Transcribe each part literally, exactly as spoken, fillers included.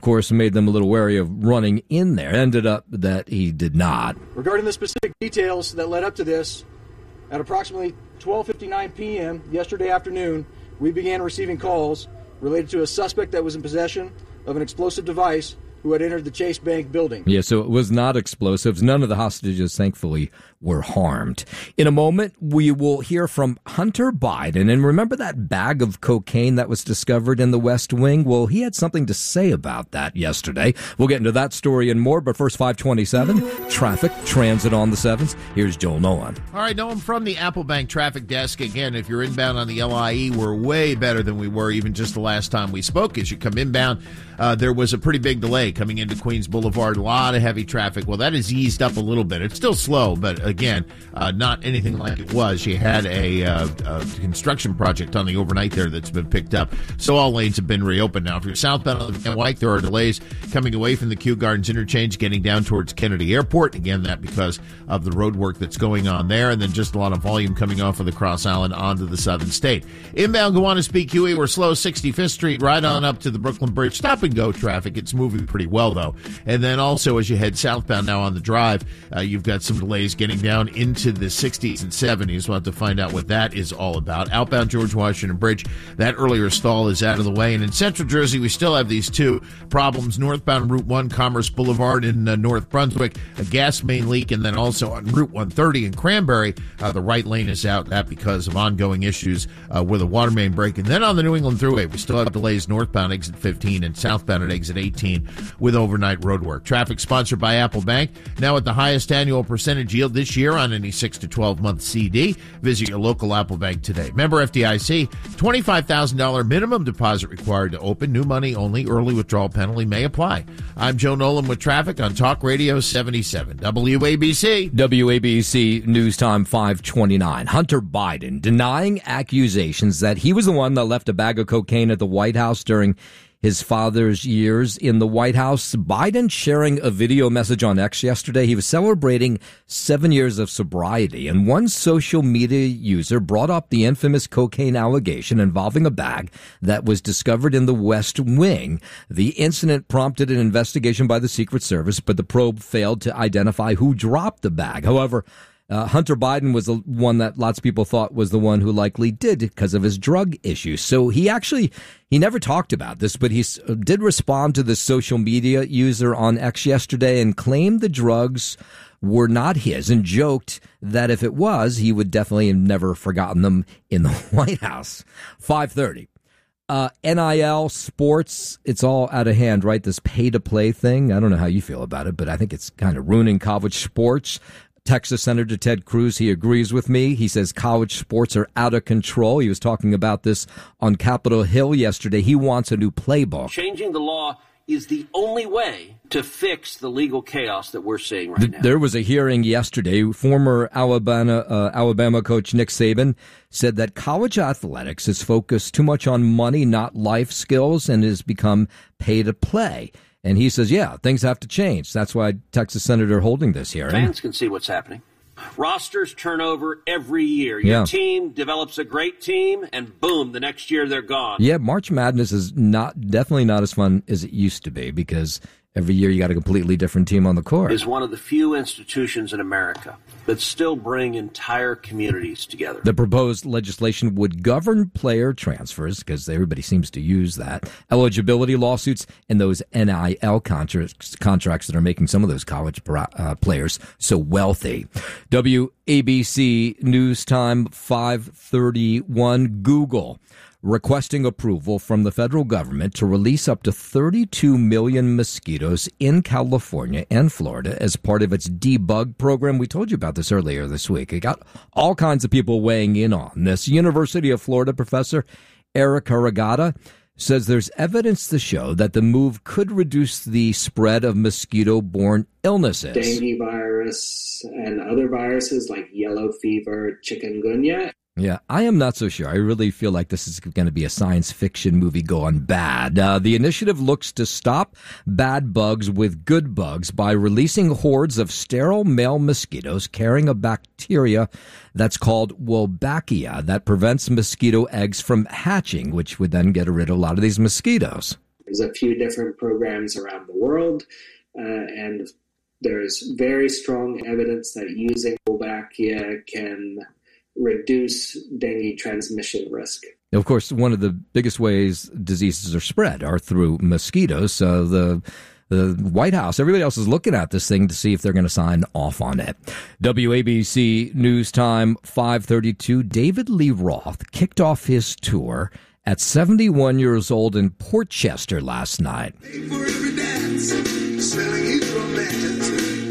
of course, made them a little wary of running in there. Ended up that he did not. Regarding the specific details that led up to this, at approximately twelve fifty-nine p.m. yesterday afternoon, we began receiving calls related to a suspect that was in possession of an explosive device who had entered the Chase Bank building. Yeah, so it was not explosives. None of the hostages, thankfully, were harmed. In a moment, we will hear from Hunter Biden. And remember that bag of cocaine that was discovered in the West Wing? Well, he had something to say about that yesterday. We'll get into that story and more, but first, five twenty-seven, traffic, transit on the sevens. Here's Joel Nolan. All right, Nolan from the Apple Bank traffic desk. Again, if you're inbound on the L I E, we're way better than we were even just the last time we spoke. As you come inbound, uh, there was a pretty big delay coming into Queens Boulevard. A lot of heavy traffic. Well, that has eased up a little bit. It's still slow, but again, uh, not anything like it was. You had a, uh, a construction project on the overnight there that's been picked up. So all lanes have been reopened now. If you're southbound on the Van Wyck, there are delays coming away from the Kew Gardens interchange, getting down towards Kennedy Airport. Again, that because of the road work that's going on there, and then just a lot of volume coming off of the Cross Island onto the southern state. Inbound Gowanus Peak Huey, we're slow sixty-fifth Street, right on up to the Brooklyn Bridge. Stop and go traffic. It's moving pretty well, though. And then also, as you head southbound now on the drive, uh, you've got some delays getting down into the sixties and seventies. We'll have to find out what that is all about. Outbound George Washington Bridge, that earlier stall is out of the way. And in Central Jersey, we still have these two problems. Northbound Route one, Commerce Boulevard in uh, North Brunswick, a gas main leak. And then also on Route one thirty in Cranberry, uh, the right lane is out. That because of ongoing issues uh, with a water main break. And then on the New England Thruway, we still have delays northbound exit fifteen and southbound at exit eighteen with overnight road work. Traffic sponsored by Apple Bank. Now at the highest annual percentage yield this year on any six to twelve month C D. Visit your local Apple Bank today. Member F D I C, twenty-five thousand dollars minimum deposit required to open. New money only. Early withdrawal penalty may apply. I'm Joe Nolan with traffic on Talk Radio seventy-seven. W A B C. W A B C News Time five twenty-nine. Hunter Biden denying accusations that he was the one that left a bag of cocaine at the White House during his father's years in the White House. Biden sharing a video message on X yesterday. He was celebrating seven years of sobriety, and one social media user brought up the infamous cocaine allegation involving a bag that was discovered in the West Wing. The incident prompted an investigation by the Secret Service, but the probe failed to identify who dropped the bag. However, Uh, Hunter Biden was the one that lots of people thought was the one who likely did because of his drug issues. So he actually, he never talked about this, but he did respond to the social media user on X yesterday and claimed the drugs were not his and joked that if it was, he would definitely have never forgotten them in the White House. five thirty. Uh, N I L, sports, it's all out of hand, right? This pay-to-play thing. I don't know how you feel about it, but I think it's kind of ruining college sports. Texas Senator Ted Cruz, he agrees with me. He says college sports are out of control. He was talking about this on Capitol Hill yesterday. He wants a new playbook. Changing the law is the only way to fix the legal chaos that we're seeing right now. There was a hearing yesterday. Former Alabama uh, Alabama coach Nick Saban said that college athletics is focused too much on money, not life skills, and has become pay to play. And he says, yeah, things have to change. That's why Texas Senator holding this hearing. Fans can see what's happening. Rosters turn over every year. Your yeah. team develops a great team, and boom, the next year they're gone. Yeah, March Madness is not definitely not as fun as it used to be because every year you got a completely different team on the court. Is one of the few institutions in America that still bring entire communities together. The proposed legislation would govern player transfers, because everybody seems to use that, eligibility lawsuits, and those N I L contracts, contracts that are making some of those college uh, players so wealthy. W A B C News Time five thirty-one. Google requesting approval from the federal government to release up to thirty-two million mosquitoes in California and Florida as part of its debug program. We told you about this earlier this week. It got all kinds of people weighing in on this. University of Florida professor Eric Haragata says there's evidence to show that the move could reduce the spread of mosquito-borne illnesses. Dengue virus and other viruses like yellow fever, chikungunya. Yeah, I am not so sure. I really feel like this is going to be a science fiction movie gone bad. Uh, the initiative looks to stop bad bugs with good bugs by releasing hordes of sterile male mosquitoes carrying a bacteria that's called Wolbachia that prevents mosquito eggs from hatching, which would then get rid of a lot of these mosquitoes. There's a few different programs around the world, uh, and there's very strong evidence that using Wolbachia can reduce dengue transmission risk. Of course, one of the biggest ways diseases are spread are through mosquitoes. So the the White House, everybody else is looking at this thing to see if they're going to sign off on it. W A B C News Time five thirty-two. David Lee Roth kicked off his tour at seventy-one years old in Port Chester last night. For every dance, smelling his romance.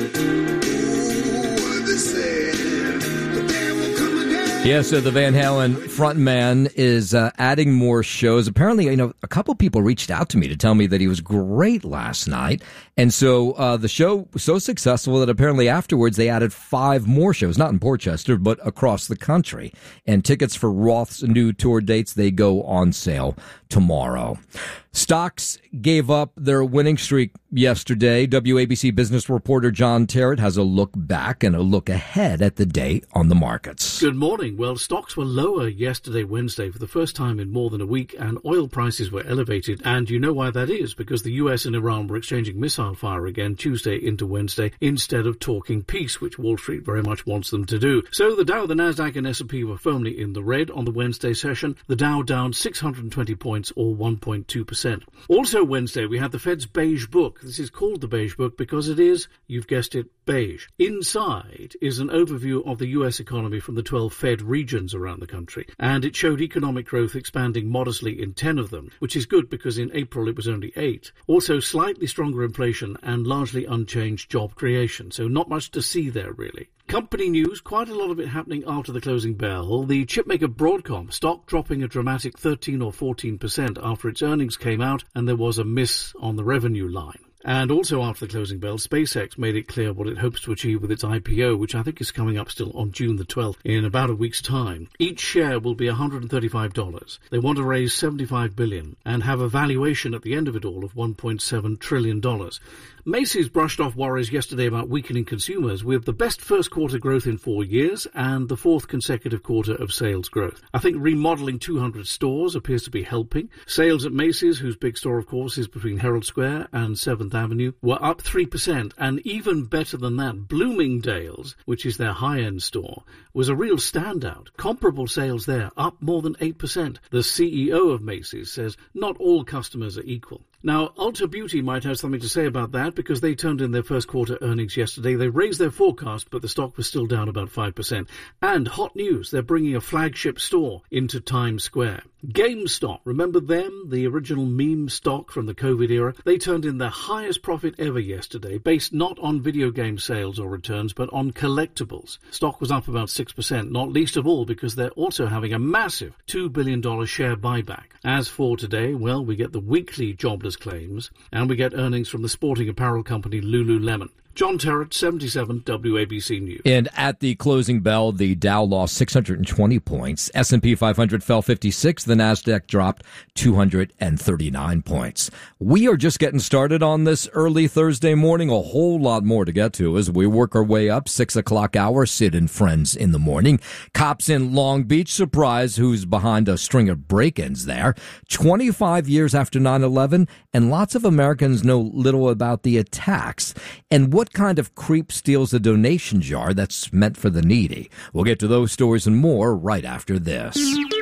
Ooh, what they say. The day will come again. Yeah, so the Van Halen frontman is uh, adding more shows. Apparently, you know, a couple people reached out to me to tell me that he was great last night. And so uh, the show was so successful that apparently afterwards they added five more shows, not in Port Chester, but across the country. And tickets for Roth's new tour dates, they go on sale tomorrow. Stocks gave up their winning streak yesterday. W A B C business reporter John Terrett has a look back and a look ahead at the day on the markets. Good morning. Well, stocks were lower yesterday, Wednesday, for the first time in more than a week, and oil prices were elevated. And you know why that is, because the U S and Iran were exchanging missile fire again Tuesday into Wednesday instead of talking peace, which Wall Street very much wants them to do. So the Dow, the Nasdaq and S and P were firmly in the red on the Wednesday session. The Dow down six hundred twenty points or one point two percent. Also Wednesday, we had the Fed's Beige Book. This is called the Beige Book because it is, you've guessed it, beige. Inside is an overview of the U S economy from the twelve Fed regions around the country, and it showed economic growth expanding modestly in ten of them, which is good because in April it was only eight. Also slightly stronger inflation and largely unchanged job creation, so not much to see there really. Company news, quite a lot of it happening after the closing bell. The chipmaker Broadcom stock dropping a dramatic thirteen or fourteen percent after its earnings came out and there was a miss on the revenue line. And also after the closing bell, SpaceX made it clear what it hopes to achieve with its I P O, which I think is coming up still on June the twelfth, in about a week's time. Each share will be one hundred thirty-five dollars. They want to raise seventy-five billion dollars and have a valuation at the end of it all of one point seven trillion dollars. Macy's brushed off worries yesterday about weakening consumers with the best first quarter growth in four years and the fourth consecutive quarter of sales growth. I think remodeling two hundred stores appears to be helping. Sales at Macy's, whose big store of course is between Herald Square and seventh Avenue, were up three percent, and even better than that, Bloomingdale's, which is their high-end store, was a real standout. Comparable sales there, up more than eight percent. The C E O of Macy's says not all customers are equal. Now, Ulta Beauty might have something to say about that because they turned in their first quarter earnings yesterday. They raised their forecast, but the stock was still down about five percent. And hot news, they're bringing a flagship store into Times Square. GameStop, remember them, the original meme stock from the COVID era? They turned in their highest profit ever yesterday, based not on video game sales or returns, but on collectibles. Stock was up about six percent, not least of all because they're also having a massive two billion dollars share buyback. As for today, well, we get the weekly jobless claims, and we get earnings from the sporting apparel company Lululemon. John Terrett, seventy-seven W A B C News. And at the closing bell, the Dow lost six hundred twenty points. S and P five hundred fell fifty-six. The Nasdaq dropped two hundred thirty-nine points. We are just getting started on this early Thursday morning. A whole lot more to get to as we work our way up. Six o'clock hour, Sid and Friends in the morning. Cops in Long Beach surprise who's behind a string of break-ins there. twenty-five years after nine eleven, and lots of Americans know little about the attacks. And what kind of creep steals a donation jar that's meant for the needy? We'll get to those stories and more right after this.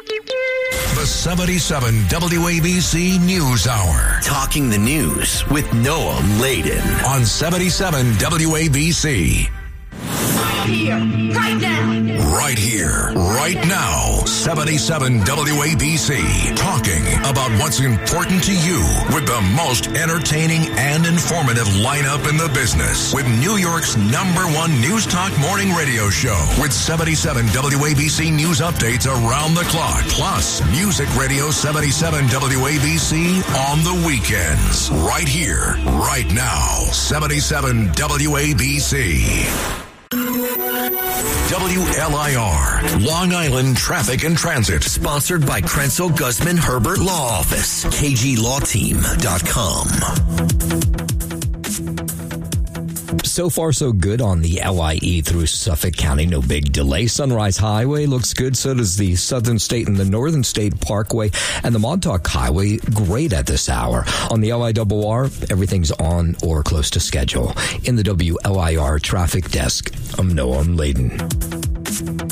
The seventy-seven W A B C News Hour. Talking the news with Noam Laden. On seventy-seven W A B C. Right here, right now. Right here, right now. seventy-seven W A B C. Talking about what's important to you with the most entertaining and informative lineup in the business. With New York's number one news talk morning radio show. With seventy-seven W A B C news updates around the clock. Plus, Music Radio seventy-seven W A B C on the weekends. Right here, right now. seventy-seven W A B C. W L I R, Long Island Traffic and Transit. Sponsored by Krenzel Guzman Herbert Law Office, K G Law Team dot com. So far, so good on the L I E through Suffolk County. No big delay. Sunrise Highway looks good. So does the Southern State and the Northern State Parkway and the Montauk Highway. Great at this hour. On the L I R R, everything's on or close to schedule. In the W L I R traffic desk, I'm Noam Layden.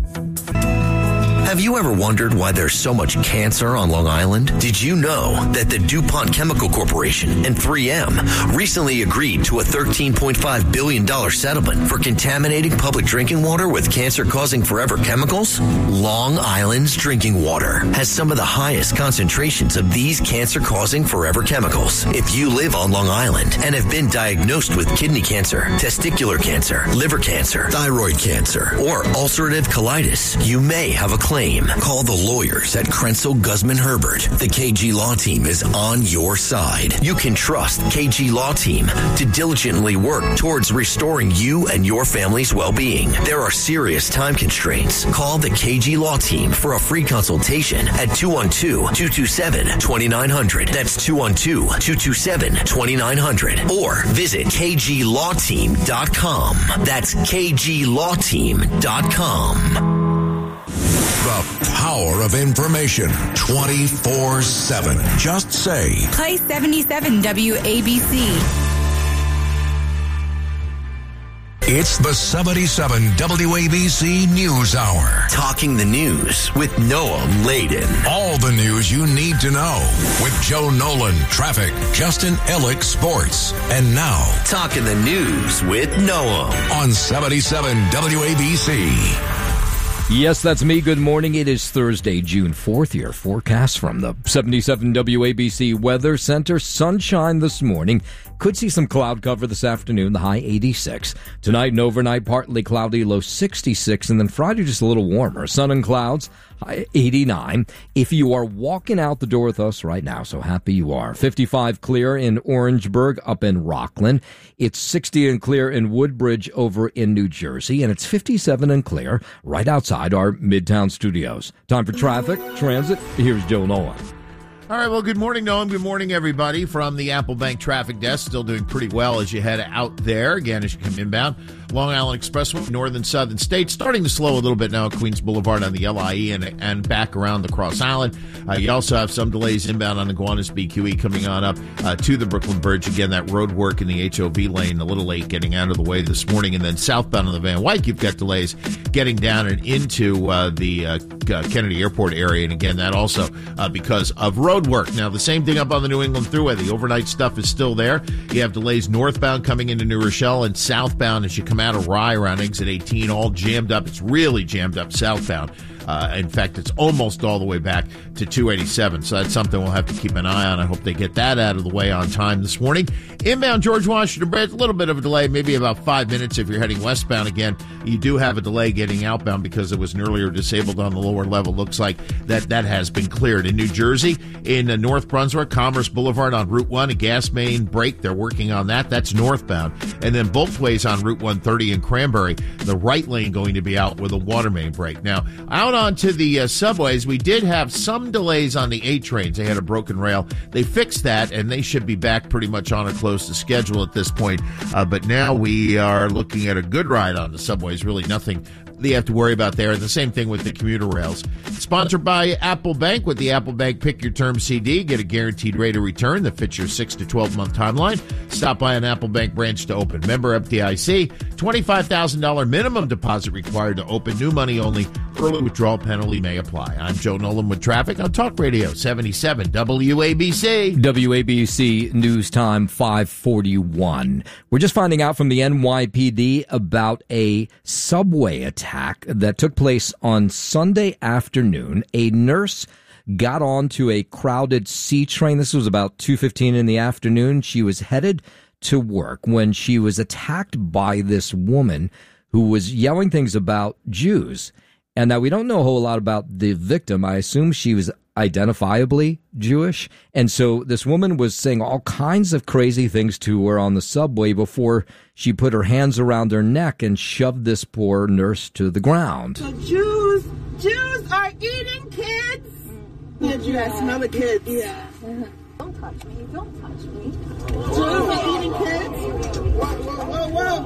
Have you ever wondered why there's so much cancer on Long Island? Did you know that the DuPont Chemical Corporation and three M recently agreed to a thirteen point five billion dollars settlement for contaminating public drinking water with cancer-causing forever chemicals? Long Island's drinking water has some of the highest concentrations of these cancer-causing forever chemicals. If you live on Long Island and have been diagnosed with kidney cancer, testicular cancer, liver cancer, thyroid cancer, or ulcerative colitis, you may have a claim. Call the lawyers at Krenzel Guzman Herbert. The K G Law Team is on your side. You can trust K G Law Team to diligently work towards restoring you and your family's well-being. There are serious time constraints. Call the K G Law Team for a free consultation at two one two, two two seven, two nine zero zero. That's two one two, two two seven, two nine zero zero. Or visit k g law team dot com. That's k g law team dot com. The power of information twenty-four seven. Just say, play seventy-seven W A B C. It's the seventy-seven W A B C News Hour. Talking the news with Noam Layden. All the news you need to know with Joe Nolan, traffic, Justin Ellick, sports. And now, Talking the news with Noam on seventy-seven W A B C. Yes, that's me. Good morning. It is Thursday, June fourth. Your forecast from the seventy-seven W A B C Weather Center. Sunshine this morning. Could see some cloud cover this afternoon, the high eighty-six. Tonight and overnight, partly cloudy, low sixty-six. And then Friday, just a little warmer. Sun and clouds, high eighty-nine. If you are walking out the door with us right now, so happy you are. fifty-five clear in Orangeburg, up in Rockland. It's sixty and clear in Woodbridge over in New Jersey. And it's fifty-seven and clear right outside our Midtown studios. Time for traffic, transit. Here's Joe Nolan. All right, well, good morning, Noam. Good morning, everybody, from the Apple Bank Traffic Desk. Still doing pretty well as you head out there. Again, as you come inbound, Long Island Expressway, Northern Southern States, starting to slow a little bit now at Queens Boulevard on the L I E and, and back around the Cross Island. Uh, you also have some delays inbound on the Gowanus B Q E coming on up uh, to the Brooklyn Bridge. Again, that road work in the H O V lane, a little late getting out of the way this morning. And then southbound on the Van Wyck, you've got delays getting down and into uh, the uh, Kennedy Airport area. And again, that also uh, because of road work. Now, the same thing up on the New England Thruway. The overnight stuff is still there. You have delays northbound coming into New Rochelle and southbound as you come out of Rye around exit eighteen, all jammed up. It's really jammed up southbound. Uh, in fact, it's almost all the way back to two eighty-seven. So that's something we'll have to keep an eye on. I hope they get that out of the way on time this morning. Inbound George Washington Bridge, a little bit of a delay, maybe about five minutes if you're heading westbound again. You do have a delay getting outbound because it was an earlier disabled on the lower level. Looks like that that has been cleared. In New Jersey, in uh, North Brunswick, Commerce Boulevard on Route one, a gas main break. They're working on that. That's northbound. And then both ways on Route one thirty in Cranberry, the right lane going to be out with a water main break. Now, out onto the uh, subways, we did have some delays on the A trains. They had a broken rail. They fixed that, and they should be back pretty much on or close to schedule at this point. Uh, but now we are looking at a good ride on the subways. Really nothing you have to worry about there. The same thing with the commuter rails. Sponsored by Apple Bank. With the Apple Bank Pick Your Term C D, get a guaranteed rate of return that fits your six to twelve month timeline. Stop by an Apple Bank branch to open. Member F D I C. twenty-five thousand dollars minimum deposit required to open. New money only. Early withdrawal penalty may apply. I'm Joe Nolan with traffic on Talk Radio seventy-seven W A B C. W A B C News Time five forty-one. We're just finding out from the N Y P D about a subway attack that took place on Sunday afternoon. A nurse got onto a crowded C train. This was about two fifteen in the afternoon. She was headed to work when she was attacked by this woman who was yelling things about Jews. And now we don't know a whole lot about the victim. I assume she was identifiably Jewish. And so this woman was saying all kinds of crazy things to her on the subway before she put her hands around her neck and shoved this poor nurse to the ground. So Jews, Jews are eating kids. Yeah, you guys smell the kids. Yeah. Uh-huh. Don't touch me. Don't touch me. Jews are eating kids. Whoa, whoa, whoa, whoa.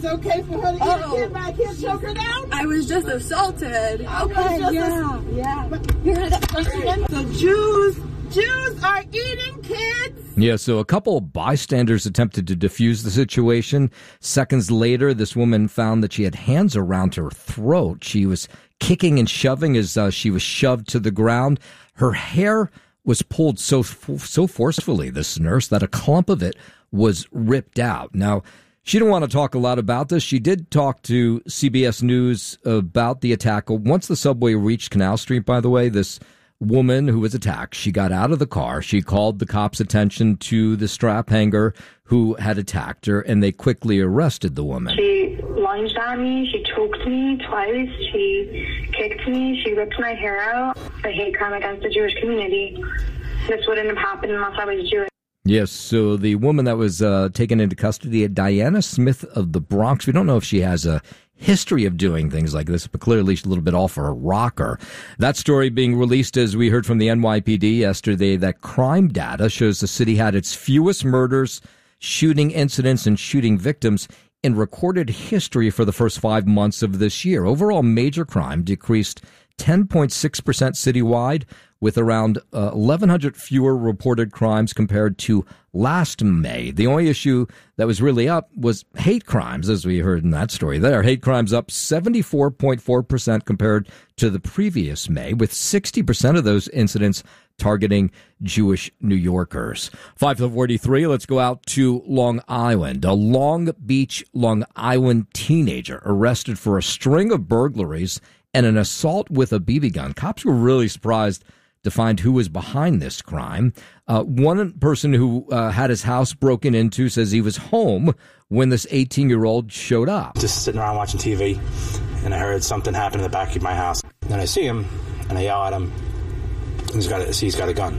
it's okay for her to eat Oh. a kid, but I can't choke her down? I was just assaulted. I was Okay, just yeah, ass- yeah. You heard that? The Jews, Jews are eating kids. Yeah, so a couple of bystanders attempted to defuse the situation. Seconds later, this woman found that she had hands around her throat. She was kicking and shoving as uh, she was shoved to the ground. Her hair was pulled so so forcefully, this nurse, that a clump of it was ripped out. Now, she didn't want to talk a lot about this. She did talk to C B S News about the attack. Once the subway reached Canal Street, by the way, this woman who was attacked, she got out of the car. She called the cops' attention to the strap hanger who had attacked her, and they quickly arrested the woman. She lunged at me. She choked me twice. She kicked me. She ripped my hair out. A hate crime against the Jewish community. This wouldn't have happened unless I was Jewish. Yes, so the woman that was uh, taken into custody, Diana Smith of the Bronx, we don't know if she has a history of doing things like this, but clearly she's a little bit off her rocker. That story being released, as we heard from the N Y P D yesterday, that crime data shows the city had its fewest murders, shooting incidents, and shooting victims in recorded history for the first five months of this year. Overall, major crime decreased ten point six percent citywide, with around uh, eleven hundred fewer reported crimes compared to last May. The only issue that was really up was hate crimes, as we heard in that story there. Hate crimes up seventy-four point four percent compared to the previous May, with sixty percent of those incidents targeting Jewish New Yorkers. five forty-three, let's go out to Long Island. A Long Beach, Long Island teenager arrested for a string of burglaries and an assault with a B B gun. Cops were really surprised to find who was behind this crime. Uh, one person who uh, had his house broken into says he was home when this eighteen-year-old showed up. Just sitting around watching T V, and I heard something happen in the back of my house. Then I see him, and I yell at him. He's got a, he's got a gun.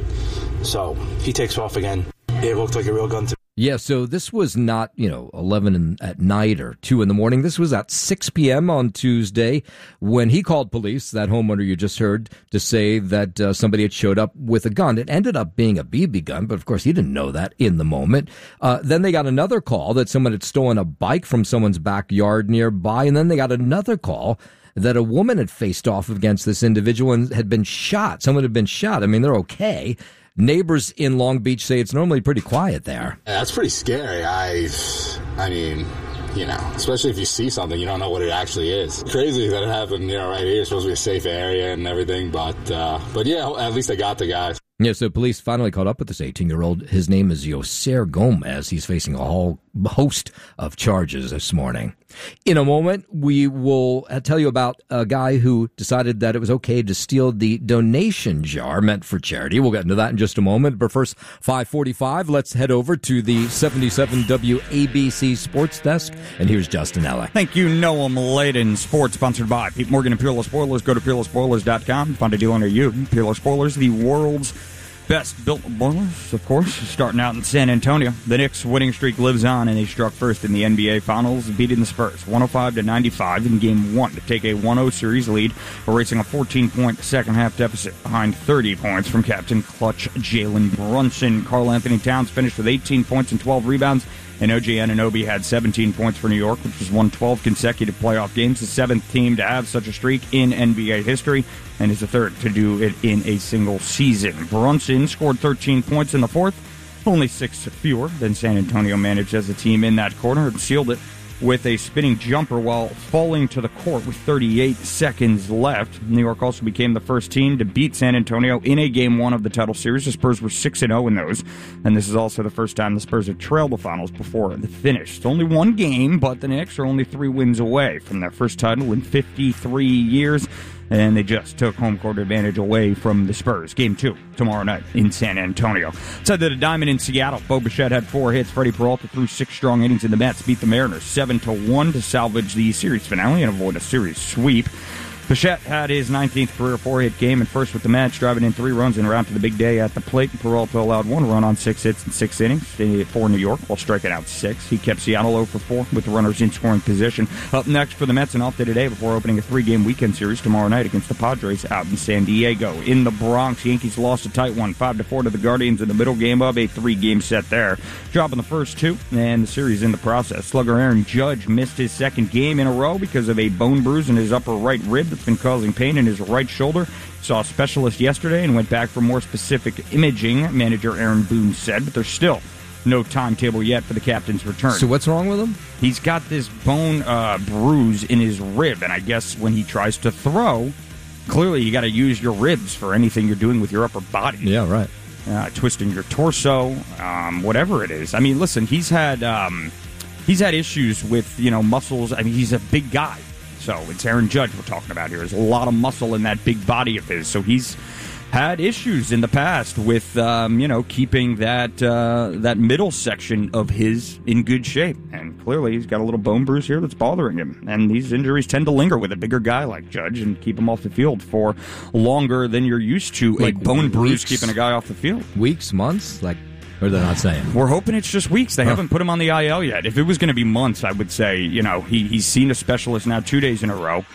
So he takes off again. It looked like a real gun to me. Yeah, so this was not, you know, eleven in, at night or two in the morning. This was at six p.m. on Tuesday when he called police, that homeowner you just heard, to say that uh, somebody had showed up with a gun. It ended up being a B B gun, but of course he didn't know that in the moment. Uh, then they got another call that someone had stolen a bike from someone's backyard nearby, and then they got another call that a woman had faced off against this individual and had been shot. Someone had been shot. I mean, they're okay. Neighbors in Long Beach say it's normally pretty quiet there. Yeah, that's pretty scary. I, I mean, you know, especially if you see something, you don't know what it actually is. Crazy that it happened, you know, right here. It's supposed to be a safe area and everything, but, uh, but yeah, at least they got the guy. Yeah, so police finally caught up with this eighteen-year-old. His name is Yoser Gomez. He's facing a whole host of charges this morning. In a moment, we will tell you about a guy who decided that it was okay to steal the donation jar meant for charity. We'll get into that in just a moment. But first, five forty-five, let's head over to the seventy-seven W A B C Sports Desk. And here's Justin Eller. Thank you, Noam Layden. Sports sponsored by Pete Morgan and Peerless Spoilers. Go to peerless spoilers dot com. Find a deal near you. Peerless Spoilers, the world's best built boilers, of course, starting out in San Antonio. The Knicks' winning streak lives on, and they struck first in the N B A Finals, beating the Spurs one oh five to ninety-five in Game one to take a one oh series lead, erasing a fourteen-point second-half deficit behind thirty points from captain clutch Jalen Brunson. Karl Anthony Towns finished with eighteen points and twelve rebounds, and O G Anunoby had seventeen points for New York, which has won twelve consecutive playoff games, the seventh team to have such a streak in N B A history, and is the third to do it in a single season. Brunson scored thirteen points in the fourth, only six fewer than San Antonio managed as a team in that quarter, and sealed it with a spinning jumper while falling to the court with thirty-eight seconds left. New York also became the first team to beat San Antonio in a Game one of the title series. The Spurs were six and oh in those, and this is also the first time the Spurs have trailed the finals before the finish. It's only one game, but the Knicks are only three wins away from their first title in fifty-three years, and they just took home court advantage away from the Spurs. Game two tomorrow night in San Antonio. Inside the Diamond in Seattle, Bo Bichette had four hits. Freddie Peralta threw six strong innings, and the Mets beat the Mariners seven to one to salvage the series finale and avoid a series sweep. Bichette had his nineteenth career four-hit game and first with the Mets, driving in three runs en route to the big day at the plate. Peralta allowed one run on six hits in six innings for New York while striking out six. He kept Seattle zero for four with the runners in scoring position. Up next for the Mets, an off day today before opening a three-game weekend series tomorrow night against the Padres out in San Diego. In the Bronx, Yankees lost a tight one, five to four to the Guardians in the middle game of a three-game set there. Dropping the first two, and the series in the process. Slugger Aaron Judge missed his second game in a row because of a bone bruise in his upper right rib that's been causing pain in his right shoulder. Saw a specialist yesterday and went back for more specific imaging, manager Aaron Boone said, but there's still no timetable yet for the captain's return. So what's wrong with him? He's got this bone uh, bruise in his rib, and I guess when he tries to throw, clearly you got to use your ribs for anything you're doing with your upper body. Yeah, right. Uh, twisting your torso, um, whatever it is. I mean, listen, he's had um, he's had issues with, you know, muscles. I mean, he's a big guy. So it's Aaron Judge we're talking about here. There's a lot of muscle in that big body of his. So he's had issues in the past with, um, you know, keeping that uh, that middle section of his in good shape. And clearly he's got a little bone bruise here that's bothering him. And these injuries tend to linger with a bigger guy like Judge and keep him off the field for longer than you're used to. Like a bone bruise keeping a guy off the field. Weeks, months? Like... Or they're not saying? We're hoping it's just weeks. They huh. haven't put him on the I L yet. If it was going to be months, I would say, you know, he, he's seen a specialist now two days in a row.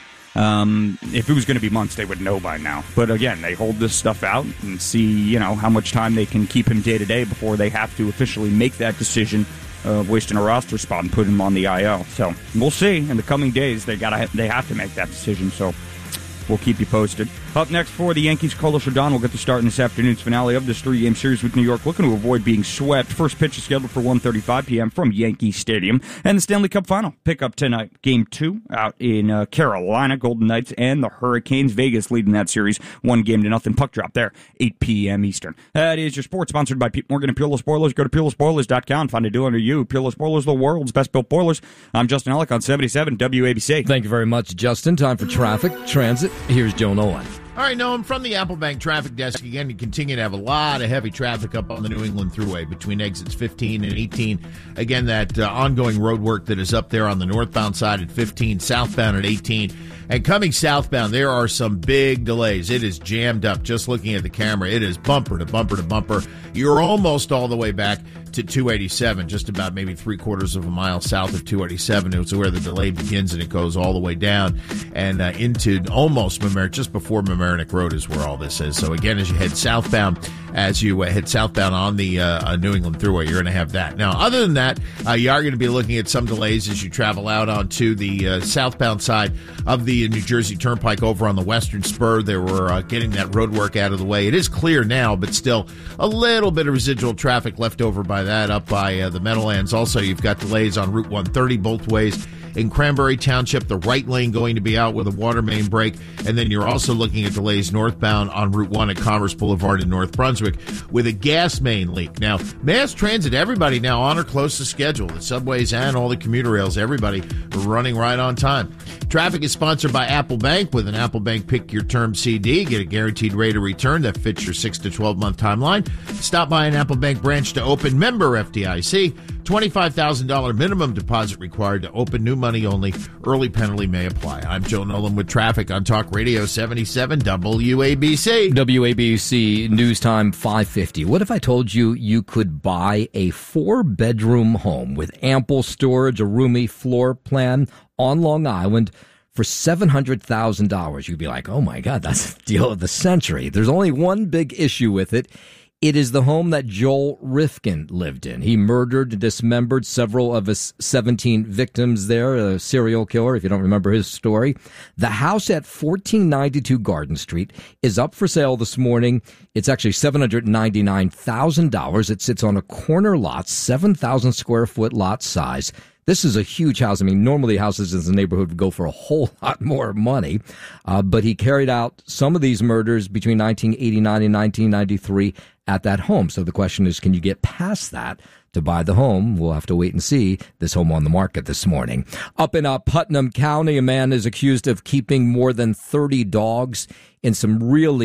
Um, if it was going to be months, they would know by now. But again, they hold this stuff out and see, you know, how much time they can keep him day to day before they have to officially make that decision of wasting a roster spot and put him on the I L. So we'll see. In the coming days, they gotta they have to make that decision. So we'll keep you posted. Up next for the Yankees, Carlos Rodon will get the start in this afternoon's finale of this three-game series with New York, looking to avoid being swept. First pitch is scheduled for one thirty-five p.m. from Yankee Stadium. And the Stanley Cup Final pick up tonight. Game two out in uh, Carolina. Golden Knights and the Hurricanes. Vegas leading that series one game to nothing. Puck drop there, eight p.m. Eastern. That is your sports, sponsored by Pete Morgan and Peerless Boilers. Go to peerless boilers dot com. Find a deal under you. Peerless Boilers, the world's best-built boilers. I'm Justin Ellick on seventy-seven W A B C. Thank you very much, Justin. Time for traffic, transit. Here's Joe Nolan. All right, Noam, from the Apple Bank traffic desk again, you continue to have a lot of heavy traffic up on the New England Thruway between exits fifteen and eighteen. Again, that uh, ongoing road work that is up there on the northbound side at fifteen, southbound at eighteen. And coming southbound, there are some big delays. It is jammed up. Just looking at the camera, it is bumper to bumper to bumper. You're almost all the way back to two eighty-seven, just about maybe three quarters of a mile south of two eighty-seven. It's where the delay begins, and it goes all the way down and uh, into almost Mamaroneck, just before Mamaroneck Road is where all this is. So again, as you head southbound, as you uh, head southbound on the uh, New England Thruway, you're going to have that. Now, other than that, uh, you are going to be looking at some delays as you travel out onto the uh, southbound side of the New Jersey Turnpike over on the western spur. They were uh, getting that road work out of the way. It is clear now, but still a little bit of residual traffic left over by that up by uh, the Meadowlands. Also, you've got delays on Route one thirty both ways. In Cranberry Township, the right lane going to be out with a water main break. And then you're also looking at delays northbound on Route one at Commerce Boulevard in North Brunswick with a gas main leak. Now, mass transit, everybody now on or close to schedule. The subways and all the commuter rails, everybody running right on time. Traffic is sponsored by Apple Bank. With an Apple Bank Pick Your Term C D, get a guaranteed rate of return that fits your six to twelve month timeline. Stop by an Apple Bank branch to open. Member F D I C. twenty-five thousand dollars minimum deposit required to open. New money only. Early penalty may apply. I'm Joe Nolan with traffic on Talk Radio seventy-seven W A B C. W A B C News Time five fifty. What if I told you you could buy a four-bedroom home with ample storage, a roomy floor plan on Long Island for seven hundred thousand dollars? You'd be like, oh my God, that's the deal of the century. There's only one big issue with it. It is the home that Joel Rifkin lived in. He murdered and dismembered several of his seventeen victims there, a serial killer, if you don't remember his story. The house at fourteen ninety-two Garden Street is up for sale this morning. It's actually seven hundred ninety-nine thousand dollars. It sits on a corner lot, seven thousand square foot lot size. This is a huge house. I mean, normally houses in the neighborhood would go for a whole lot more money. Uh, but he carried out some of these murders between nineteen eighty-nine and nineteen ninety-three at that home. So the question is, can you get past that to buy the home? We'll have to wait and see. This home on the market this morning. Up in uh, Putnam County, a man is accused of keeping more than thirty dogs in some really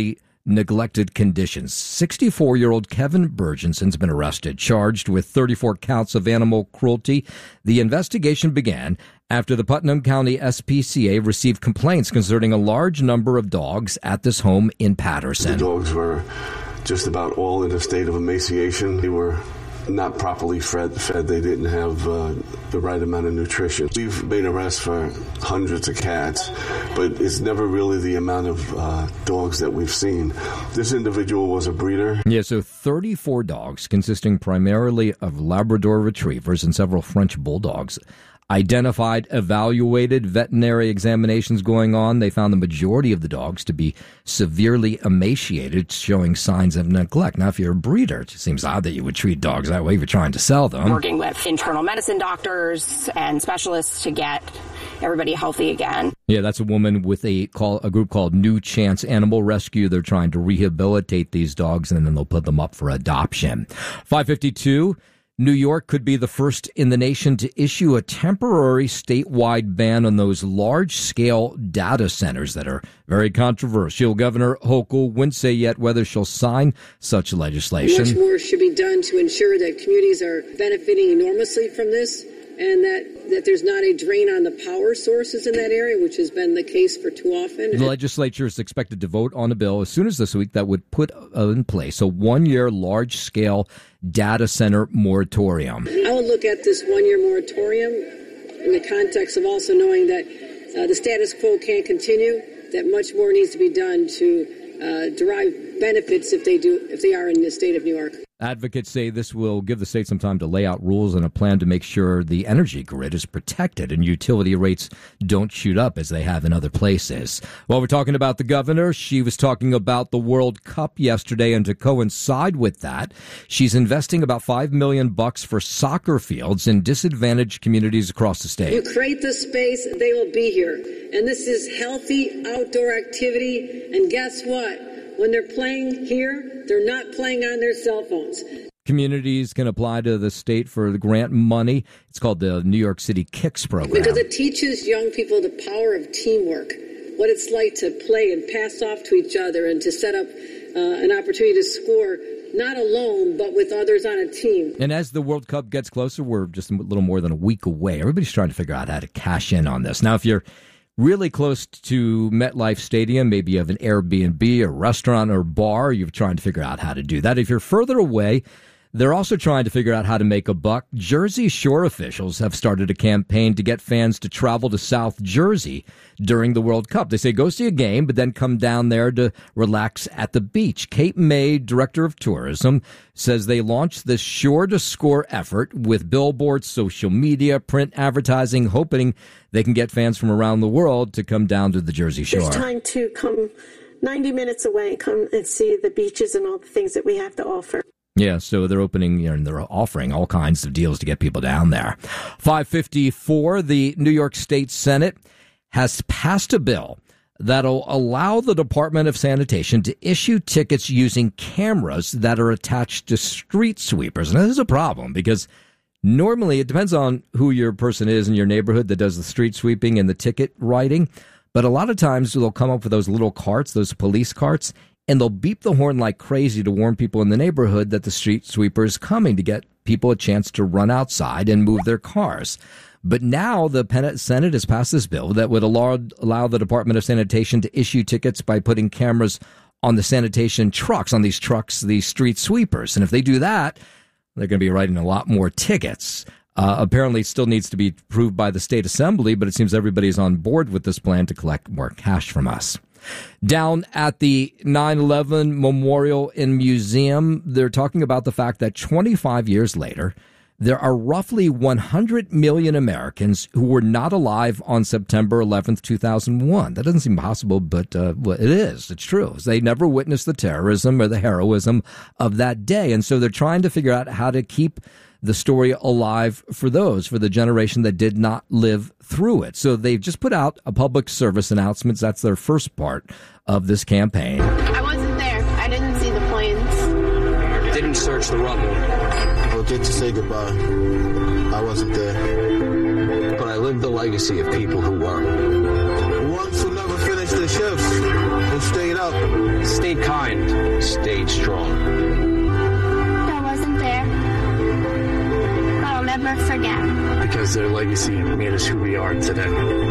neglected conditions. sixty-four-year-old Kevin Burgenson's been arrested, charged with thirty-four counts of animal cruelty. The investigation began after the Putnam County S P C A received complaints concerning a large number of dogs at this home in Patterson. The dogs were just about all in a state of emaciation. They were not properly fed. fed. They didn't have uh, the right amount of nutrition. We've made arrests for hundreds of cats, but it's never really the amount of uh, dogs that we've seen. This individual was a breeder. Yeah, so thirty-four dogs, consisting primarily of Labrador retrievers and several French bulldogs. Identified, evaluated, veterinary examinations going on. They found the majority of the dogs to be severely emaciated, showing signs of neglect. Now, if you're a breeder, it seems odd that you would treat dogs that way if you're trying to sell them. Working with internal medicine doctors and specialists to get everybody healthy again. Yeah, that's a woman with a call, a group called New Chance Animal Rescue. They're trying to rehabilitate these dogs, and then they'll put them up for adoption. five fifty-two. New York could be the first in the nation to issue a temporary statewide ban on those large-scale data centers that are very controversial. Governor Hochul wouldn't say yet whether she'll sign such legislation. Much more should be done to ensure that communities are benefiting enormously from this, and that, that there's not a drain on the power sources in that area, which has been the case for too often. The legislature is expected to vote on a bill as soon as this week that would put in place a one-year large-scale data center moratorium. I would look at this one-year moratorium in the context of also knowing that uh, the status quo can't continue, that much more needs to be done to uh, derive benefits if they do, if they are in the state of New York. Advocates say this will give the state some time to lay out rules and a plan to make sure the energy grid is protected and utility rates don't shoot up as they have in other places. While we're talking about the governor, she was talking about the World Cup yesterday, and to coincide with that, she's investing about five million bucks for soccer fields in disadvantaged communities across the state. You create the space, they will be here. And this is healthy outdoor activity. And guess what? When they're playing here, they're not playing on their cell phones. Communities can apply to the state for the grant money. It's called the New York City Kicks program. Because it teaches young people the power of teamwork, what it's like to play and pass off to each other and to set up uh, an opportunity to score, not alone, but with others on a team. And as the World Cup gets closer, we're just a little more than a week away. Everybody's trying to figure out how to cash in on this. Now, if you're really close to MetLife Stadium, maybe you have an Airbnb, a restaurant, or bar, you're trying to figure out how to do that. If you're further away, they're also trying to figure out how to make a buck. Jersey Shore officials have started a campaign to get fans to travel to South Jersey during the World Cup. They say go see a game, but then come down there to relax at the beach. Kate May, director of tourism, says they launched this Shore to Score effort with billboards, social media, print advertising, hoping they can get fans from around the world to come down to the Jersey Shore. It's time to come ninety minutes away and come and see the beaches and all the things that we have to offer. Yeah, so they're opening, you know, and they're offering all kinds of deals to get people down there. five fifty-four, the New York State Senate has passed a bill that'll allow the Department of Sanitation to issue tickets using cameras that are attached to street sweepers. Now, this is a problem because normally it depends on who your person is in your neighborhood that does the street sweeping and the ticket writing. But a lot of times they'll come up with those little carts, those police carts, and they'll beep the horn like crazy to warn people in the neighborhood that the street sweeper is coming to get people a chance to run outside and move their cars. But now the Senate has passed this bill that would allow, allow the Department of Sanitation to issue tickets by putting cameras on the sanitation trucks, on these trucks, these street sweepers. And if they do that, they're going to be writing a lot more tickets. Uh, apparently, it still needs to be approved by the state assembly, but it seems everybody's on board with this plan to collect more cash from us. Down at the nine eleven Memorial and Museum, they're talking about the fact that twenty-five years later, there are roughly one hundred million Americans who were not alive on September eleventh, two thousand one. That doesn't seem possible, but uh, well, it is. It's true. They never witnessed the terrorism or the heroism of that day. And so they're trying to figure out how to keep the story alive for those, for the generation that did not live through it. So they've just put out a public service announcement. That's their first part of this campaign. I wasn't there. I didn't see the planes. Didn't search the rubble. I'll get to say goodbye. I wasn't there. But I lived the legacy of people who were. Ones who never finished their shifts. And stayed up. Stayed kind. Stayed strong. I wasn't there. But I'll never forget. Because their legacy made us who we are today.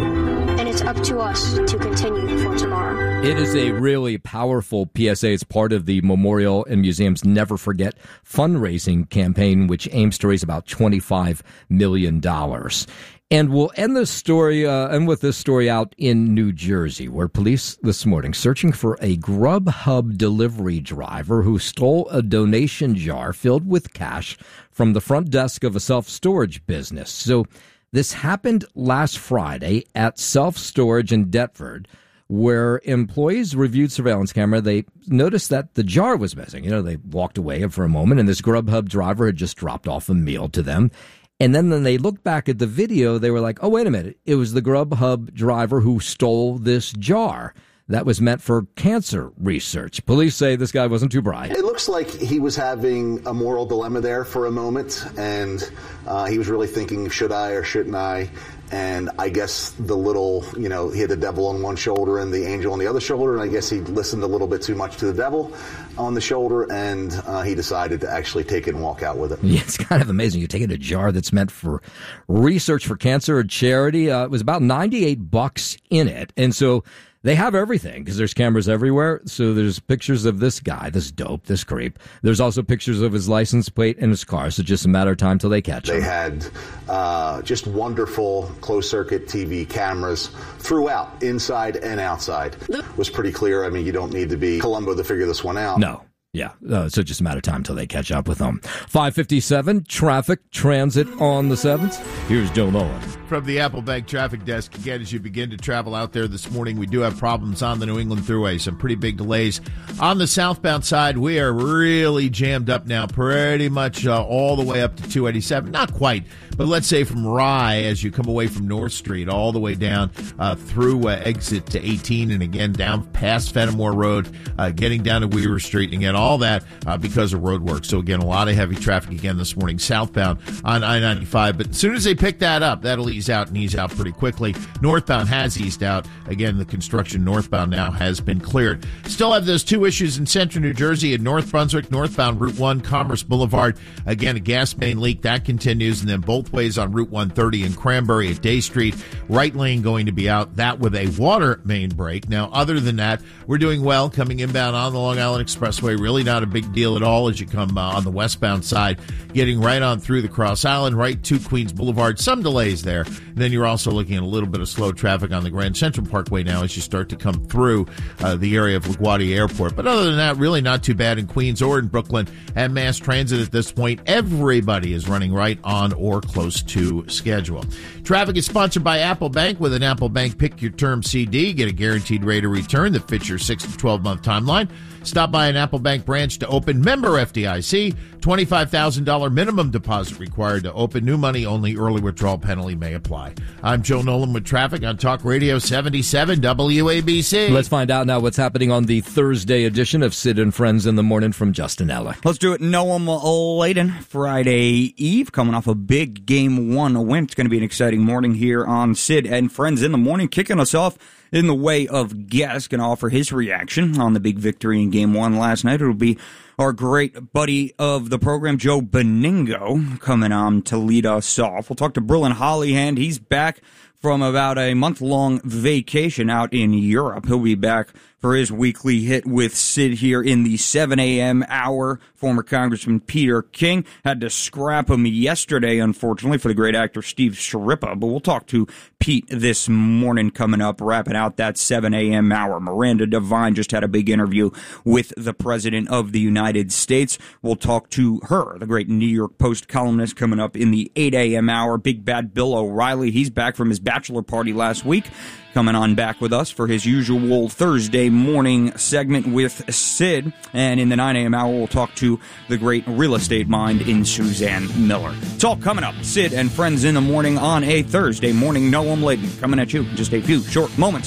And it's up to us to continue for tomorrow. It is a really powerful P S A. It's part of the Memorial and Museum's Never Forget fundraising campaign, which aims to raise about twenty-five million dollars. And we'll end this story, uh, end with this story out in New Jersey, where police this morning searching for a Grubhub delivery driver who stole a donation jar filled with cash from the front desk of a self-storage business. So this happened last Friday at Self Storage in Deptford, where employees reviewed surveillance camera. They noticed that the jar was missing. You know, they walked away for a moment, and this Grubhub driver had just dropped off a meal to them. And then when they looked back at the video, they were like, oh, wait a minute. It was the Grubhub driver who stole this jar that was meant for cancer research. Police say this guy wasn't too bright. It looks like he was having a moral dilemma there for a moment, and uh, he was really thinking, should I or shouldn't I? And I guess the little, you know, he had the devil on one shoulder and the angel on the other shoulder, and I guess he listened a little bit too much to the devil on the shoulder, and uh, he decided to actually take it and walk out with it. Yeah, it's kind of amazing. You're taking a jar that's meant for research for cancer or charity. Uh, it was about ninety-eight bucks in it, and so they have everything because there's cameras everywhere. So there's pictures of this guy, this dope, this creep. There's also pictures of his license plate and his car. So just a matter of time till they catch him. They had uh, just wonderful closed-circuit T V cameras throughout, inside and outside. It was pretty clear. I mean, you don't need to be Columbo to figure this one out. No. Yeah, uh, so just a matter of time till they catch up with them. five fifty-seven, traffic, transit on the seventh. Here's Joe Nolan. From the Apple Bank traffic desk, again, as you begin to travel out there this morning, we do have problems on the New England Thruway. Some pretty big delays. On the southbound side, we are really jammed up now, pretty much uh, all the way up to two eighty-seven. Not quite, but let's say from Rye, as you come away from North Street, all the way down uh, through uh, exit to eighteen, and again down past Fenimore Road, uh, getting down to Weaver Street, and again, all that uh, because of road work. So again, a lot of heavy traffic again this morning southbound on I ninety-five. But as soon as they pick that up, that'll ease out and ease out pretty quickly. Northbound has eased out. Again, the construction northbound now has been cleared. Still have those two issues in central New Jersey in North Brunswick, northbound Route one, Commerce Boulevard. Again, a gas main leak that continues, and then both ways on Route one thirty in Cranberry at Day Street. Right lane going to be out. That with a water main break. Now, other than that, we're doing well coming inbound on the Long Island Expressway. Really not a big deal at all as you come uh, on the westbound side, getting right on through the Cross Island, right to Queens Boulevard. Some delays there. And then you're also looking at a little bit of slow traffic on the Grand Central Parkway now as you start to come through uh, the area of LaGuardia Airport. But other than that, really not too bad in Queens or in Brooklyn. And mass transit at this point, everybody is running right on or close to schedule. Traffic is sponsored by Apple Bank. With an Apple Bank Pick Your Term C D, get a guaranteed rate of return that fits your six to twelve month timeline. Stop by an Apple Bank branch to open. Member F D I C. twenty-five thousand dollars minimum deposit required to open. New money only. Early withdrawal penalty may apply. I'm Joe Nolan with traffic on Talk Radio seventy-seven W A B C. Let's find out now what's happening on the Thursday edition of Sid and Friends in the Morning from Justin Eller. Let's do it. Noam Layden, Friday Eve, coming off a big game one win. It's going to be an exciting morning here on Sid and Friends in the Morning. Kicking us off in the way of guests, going to offer his reaction on the big victory in game one last night. It'll be our great buddy of the program, Joe Beningo, coming on to lead us off. We'll talk to Brillen Hollyhand. He's back from about a month-long vacation out in Europe. He'll be back for his weekly hit with Sid here in the seven a.m. hour. Former Congressman Peter King had to scrap him yesterday, unfortunately, for the great actor Steve Sciarippa. But we'll talk to Pete this morning coming up, wrapping out that seven a.m. hour. Miranda Devine just had a big interview with the President of the United States. We'll talk to her, the great New York Post columnist, coming up in the eight a.m. hour. Big bad Bill O'Reilly, he's back from his bachelor party last week, coming on back with us for his usual Thursday morning segment with Sid. And in the nine a.m. hour, we'll talk to the great real estate mind in Suzanne Miller. It's all coming up. Sid and Friends in the Morning on a Thursday morning. Noam Layden coming at you in just a few short moments.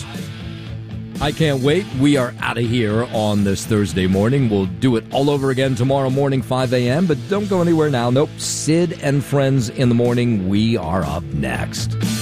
I can't wait. We are out of here on this Thursday morning. We'll do it all over again tomorrow morning, five a.m. But don't go anywhere now. Nope. Sid and Friends in the Morning. We are up next.